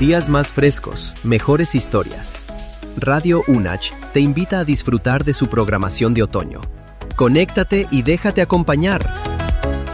Días más frescos, mejores historias. Radio UNACH te invita a disfrutar de su programación de otoño. Conéctate y déjate acompañar.